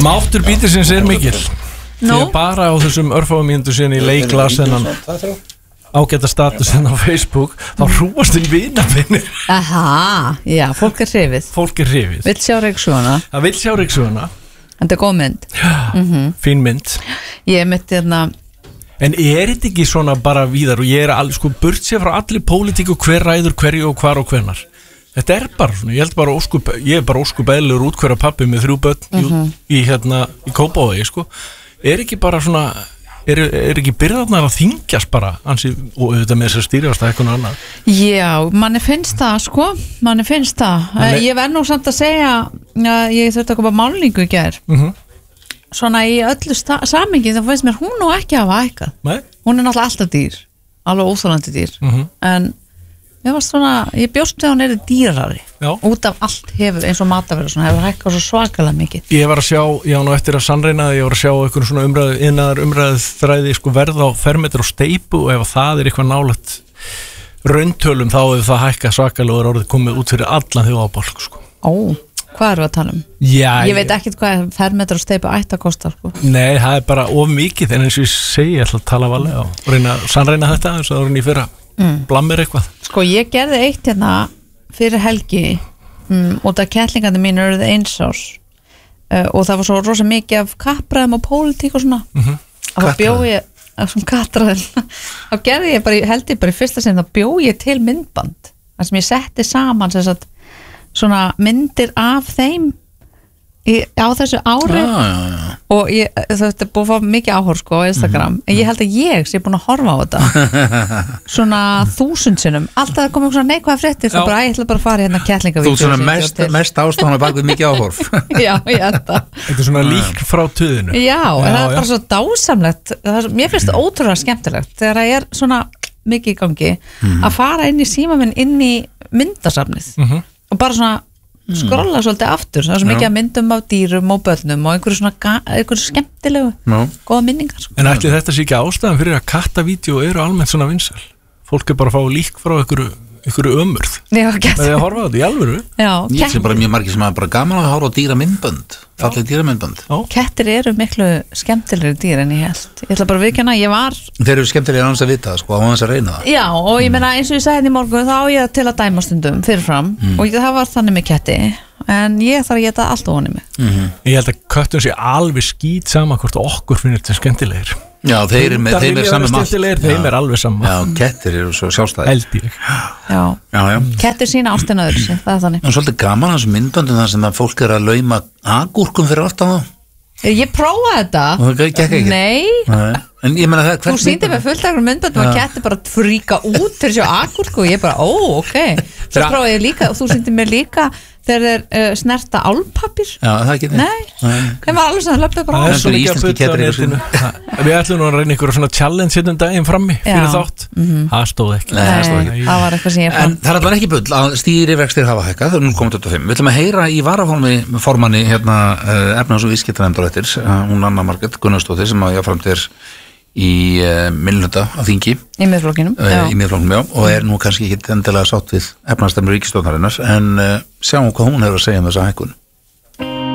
Máttur bítisins mikill. Því bara á þessum örfáum mínútum síðan í leiklas þennan ágæta status á Facebook þá hrúast vinafinir. Aha, já, fólk hrifið. Vill sjá reyksuguna. Það vill sjá reyksuguna. Þetta góð mynd. Fín mynd. Ég myndi þarna. En þetta ekki svona bara víðar og ég alveg sko burt sér frá allir pólitík og hver ræður hverju og hvar og hvenar. Þetta bara svona, ég bara óskup eðlilegur útkværa pabbi með 3 börn í Kópavogi sko. Ekki bara svona, ekki byrðarnar að þyngjast bara ansi, og auðvitað með þess að stýrjast að eitthvað annað. Já, manni finnst það sko, ég verð nú samt að segja að ég þurfti að koma málningu í gær. Svona í öllu samingi þá finnst mér hún nú ekki að hafa hækkað. Nei. Hún náttúrulega alltaf dýr, alveg óþolandi dýr. En mér var svona, ég bjóst við hún dýrari. Já. Út af allt hefur eins og mataverð svona hefur hækkað svo svakalega mikið. Ég var að sjá, ég á nú eftir að sannreina ég var að sjá einhvern svona umræðu þræði sko verð á fermetr og steypu og ef það eitthvað nálægt rauntölum þá hefur það hækkað svakalega og orðið komið út fyrir allan þjóðarbálk sko. Hvað eru að tala um? Já, ég veit ekkert hvað fermetr og steypu ætti að kosta sko. Nei, það bara of mikið en eins og ég segi, ég ætla að tala valega og reyna að sannreina þetta eins og það er fyrra blammir eitthvað. Sko ég gerði eitt fyrir helgi út af kettlingandi mínu eruð 1 árs og það var svo rosa mikið af kappræðum og pólitík og svona og þá bjó ég svona kattræðum þá gerði ég bara, held ég bara í fyrsta sinn þá bjó ég til myndband þar sem ég setti saman sem sagt svona myndir af þeim á þessu ári og þetta búið að fá mikið áhorf sko á Instagram en ég held að ég sé búin að horfa á þetta svona 1000 sinnum alltaf það komið svona neikvæða fréttir þá bara ég ætla bara að fara hérna kettlingavídeó Þú svona mest ástofan bak við mikið áhorf Já, ég enda Þetta er svona lík frá tuðinu Já, en það er bara svo dásamlegt mér finnst þetta ótrúlega skemmtilegt þegar það er svona mikið í gangi að fara inn í símaminn inn í myndasafnið og bara svona skrolla svolítið aftur, það er svo mikið að myndum af dýrum og börnum og einhverju skemmtilegu, góða minningar En ætli þetta sé ekki ástæðan fyrir að kattavídeó eru almennt svona vinsæl fólk bara að fá lík frá einhverju ömurð það er að horfa á þetta í alvöru Ég sé bara mjög margir sem er bara gaman að horfa á dýramyndbönd falleg dýramyndbönd Kettir eru miklu skemmtilegri dýr en ég held ég ætla bara að viðurkenna, ég var Þeir eru skemmtilegri annars að vita, sko, á þess að reyna það Já, og ég meina eins og ég sagði í morgun þá á ég til að dæma stundum fyrirfram og það var þannig með ketti en ég þarf að geta allt á honum Ég held að köttum sé alveg skít sama hvort okkur finnir þetta skemmtilegir Já, þeir er saman þeim er alveg saman Já, kettir eru svo sjálfstæðir Held ég Já. Kettir sína ástina öðru sig, það er þannig En svolítið gaman þessu myndböndum þar sem að fólk er að lauma agúrkum fyrir aftan það Ég prófaði þetta Og það gekk ekki Nei En ég meina það Þú sýndi mig fullt af myndböndum að kettir bara fríka út fyrir sjá agúrku og ég bara, ok Svo prófaði ég líka og þú sýndi mér líka þegar þeir snerta álpappir Já, það ekki Nei, þeim var alveg sem það löpði bara Það er svo íslenski kettir Við ætlum nú að reyna ykkur svona challenge hérna daginn frammi fyrir þátt Það stóð ekki Nei, það var eitthvað sem ég fann En það er alveg ekki bull að stýrivextir hafa hækkað, það er 0,25 Við ætlum að heyra í varaformanni hérna efnahags- og viðskiptanefndar eftir hún Anna Margrét Gunnarsdóttir sem að jafnframt er í minnhluta á þingi í miðflokknum og er nú kannski ekki endilega sátt við efnahagsstefnu ríkisstjórnarinnar en sjáum hvað hún hefur að segja um þessa hækkun